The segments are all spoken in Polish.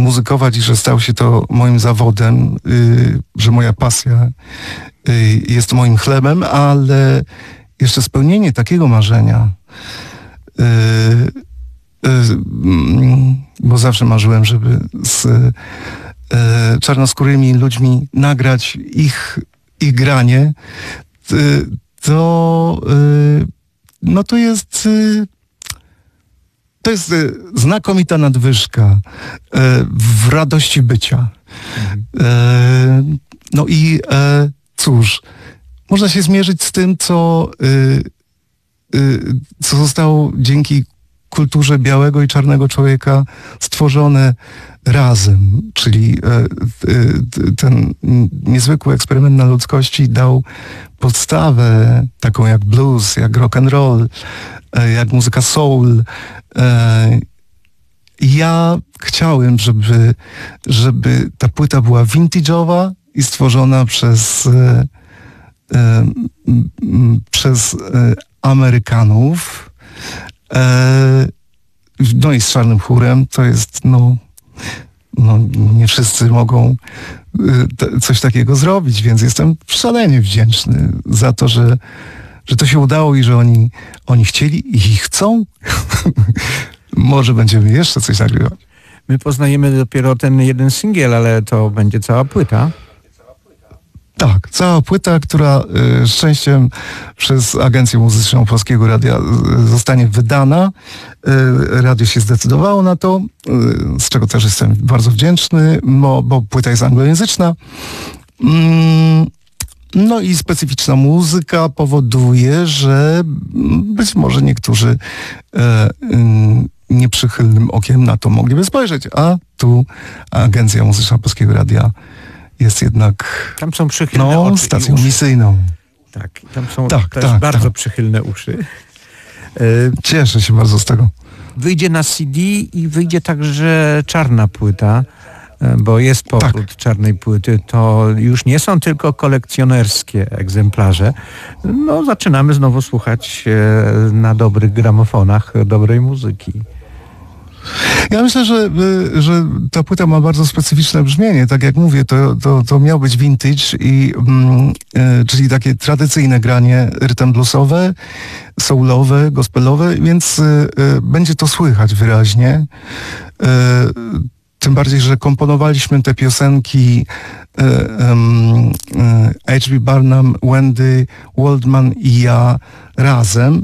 muzykować i że stał się to moim zawodem, że moja pasja jest moim chlebem, ale jeszcze spełnienie takiego marzenia, bo zawsze marzyłem, żeby z czarnoskórymi ludźmi nagrać ich granie, to jest znakomita nadwyżka w radości bycia. No i cóż, można się zmierzyć z tym, co zostało dzięki kulturze białego i czarnego człowieka stworzone razem, czyli ten niezwykły eksperyment na ludzkości dał podstawę taką jak blues, jak rock and roll, jak muzyka soul. Ja chciałem, żeby ta płyta była vintage'owa i stworzona przez Amerykanów. No i z czarnym chórem to jest, nie wszyscy mogą coś takiego zrobić, więc jestem szalenie wdzięczny za to, że to się udało i że oni chcieli i chcą. Może będziemy jeszcze coś nagrywać. My poznajemy dopiero ten jeden singiel, ale to będzie cała płyta. Tak, cała płyta, która szczęściem przez Agencję Muzyczną Polskiego Radia zostanie wydana. Radio się zdecydowało na to, z czego też jestem bardzo wdzięczny, bo płyta jest anglojęzyczna. No i specyficzna muzyka powoduje, że być może niektórzy nieprzychylnym okiem na to mogliby spojrzeć, a tu Agencja Muzyczna Polskiego Radia jest jednak tam są przychylne oczy stacją misyjną. Tak, tam są też bardzo przychylne uszy. Cieszę się bardzo z tego. Wyjdzie na CD i wyjdzie także czarna płyta, bo jest powrót czarnej płyty. To już nie są tylko kolekcjonerskie egzemplarze. No, zaczynamy znowu słuchać na dobrych gramofonach dobrej muzyki. Ja myślę, że ta płyta ma bardzo specyficzne brzmienie. Tak jak mówię, to miał być vintage, czyli takie tradycyjne granie rytm bluesowe, soulowe, gospelowe, więc będzie to słychać wyraźnie. Tym bardziej, że komponowaliśmy te piosenki H.B. Barnum, Wendy Waldman i ja razem.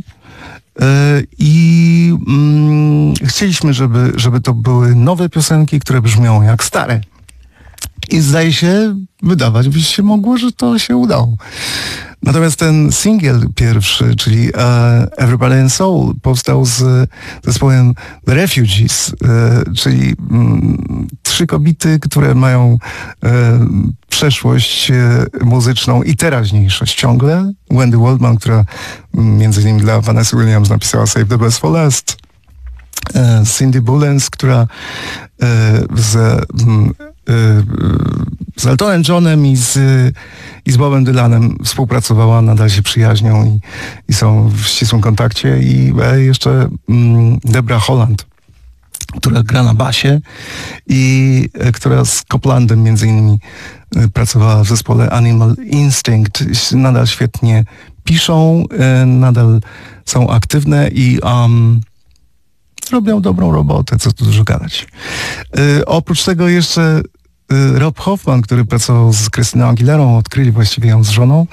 I chcieliśmy, żeby to były nowe piosenki, które brzmią jak stare. I zdaje się, wydawać by się mogło, że to się udało. Natomiast ten singiel pierwszy, czyli Everybody in Soul, powstał z zespołem The Refugees, czyli 3 kobiety, które mają przeszłość muzyczną i teraźniejszość ciągle. Wendy Waldman, która między innymi dla Vanessa Williams napisała Save the Best for Last. Cindy Bullens, która z Eltonem Johnem i z Bobem Dylanem współpracowała, nadal się przyjaźnią i są w ścisłym kontakcie. I jeszcze Debra Holland, która gra na basie i która z Coplandem między innymi pracowała w zespole Animal Instinct. Nadal świetnie piszą, nadal są aktywne i robią dobrą robotę, co tu dużo gadać. Oprócz tego jeszcze Rob Hoffman, który pracował z Krystyną Aguilerą, odkryli właściwie ją z żoną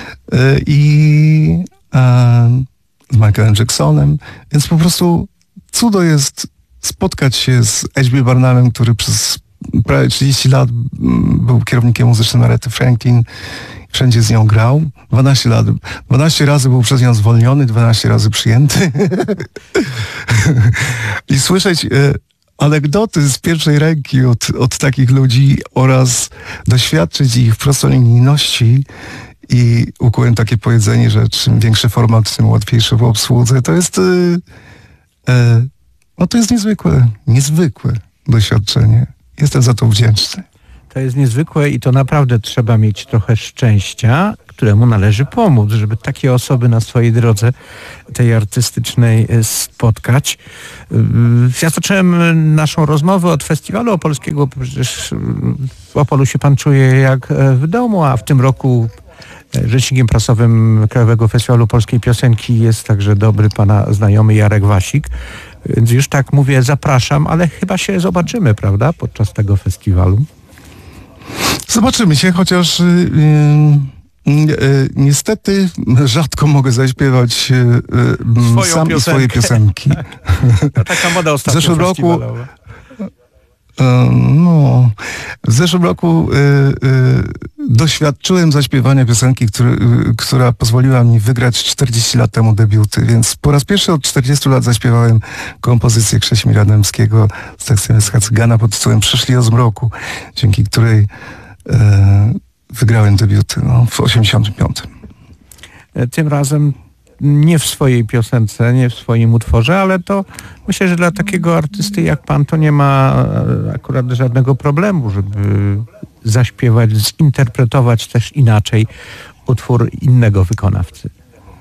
i z Michaelem Jacksonem, więc po prostu cudo jest spotkać się z H.B. Barnumem, który przez prawie 30 lat był kierownikiem muzycznym Aretty Franklin, wszędzie z nią grał. 12 lat. 12 razy był przez nią zwolniony, 12 razy przyjęty. I słyszeć anegdoty z pierwszej ręki od takich ludzi oraz doświadczyć ich prostolinijności i ukułem takie powiedzenie, że czym większy format, tym łatwiejszy w obsłudze. To jest to jest niezwykłe doświadczenie. Jestem za to wdzięczny. To jest niezwykłe i to naprawdę trzeba mieć trochę szczęścia, któremu należy pomóc, żeby takie osoby na swojej drodze tej artystycznej spotkać. Ja zacząłem naszą rozmowę od festiwalu opolskiego, przecież w Opolu się pan czuje jak w domu, a w tym roku rzecznikiem prasowym Krajowego Festiwalu Polskiej Piosenki jest także dobry pana znajomy Jarek Wasik. Więc już tak mówię, zapraszam, ale chyba się zobaczymy, prawda, podczas tego festiwalu? Zobaczymy się, chociaż niestety rzadko mogę zaśpiewać sam i swoje piosenki. To taka moda ostatnio festiwalowa. W zeszłym roku doświadczyłem zaśpiewania piosenki, która pozwoliła mi wygrać 40 lat temu debiuty, więc po raz pierwszy od 40 lat zaśpiewałem kompozycję Krześmira Dębskiego z tekstem Jacka Cygana pod tytułem Przyszli o zmroku, dzięki której wygrałem debiuty w 85. Tym razem nie w swojej piosence, nie w swoim utworze, ale to myślę, że dla takiego artysty jak pan to nie ma akurat żadnego problemu, żeby zaśpiewać, zinterpretować też inaczej utwór innego wykonawcy.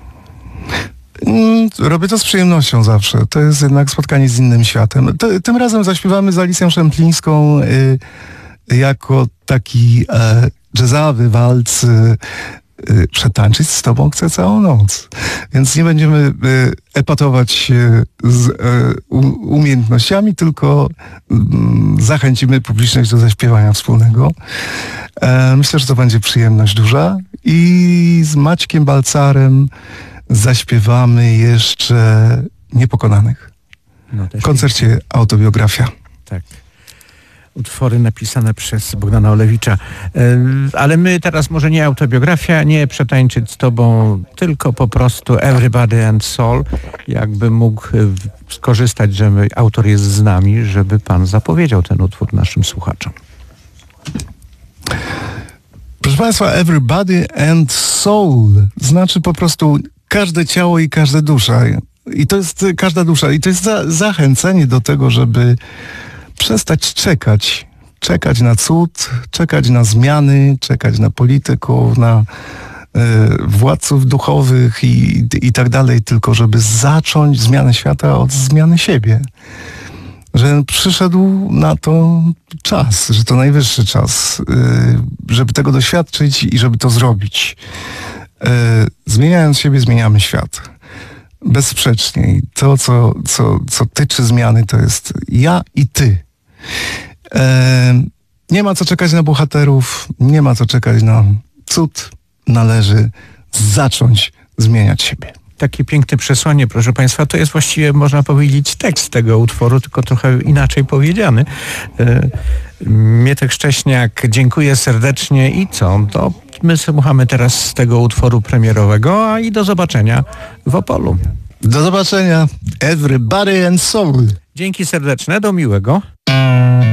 Robię to z przyjemnością zawsze. To jest jednak spotkanie z innym światem. Tym razem zaśpiewamy z Alicją Szemplińską jako taki jazzowy walc Przetańczyć z tobą chcę całą noc. Więc nie będziemy epatować się z umiejętnościami, tylko zachęcimy publiczność do zaśpiewania wspólnego. Myślę, że to będzie przyjemność duża. I z Maćkiem Balcarem zaśpiewamy jeszcze Niepokonanych. W koncercie Autobiografia. Tak. Utwory napisane przez Bogdana Olewicza. Ale my teraz może nie autobiografia, nie Przetańczyć z tobą, tylko po prostu Everybody and Soul. Jakby mógł skorzystać, że autor jest z nami, żeby pan zapowiedział ten utwór naszym słuchaczom. Proszę państwa, Everybody and Soul znaczy po prostu każde ciało i każda dusza. I to jest każda dusza. I to jest zachęcenie do tego, żeby przestać czekać na cud, czekać na zmiany, czekać na polityków, na władców duchowych i tak dalej, tylko żeby zacząć zmianę świata od zmiany siebie. Że przyszedł na to czas, że to najwyższy czas, żeby tego doświadczyć i żeby to zrobić. Zmieniając siebie, zmieniamy świat. Bezsprzecznie. I to, co tyczy zmiany, to jest ja i ty. Nie ma co czekać na bohaterów, nie ma co czekać na cud. Należy zacząć zmieniać siebie. Takie piękne przesłanie, proszę państwa, to jest właściwie, można powiedzieć, tekst tego utworu, tylko trochę inaczej powiedziany. Mietek Szcześniak, dziękuję serdecznie i co? To my słuchamy teraz z tego utworu premierowego, a i do zobaczenia w Opolu. Do zobaczenia. Everybody and Soul. Dzięki serdeczne, do miłego.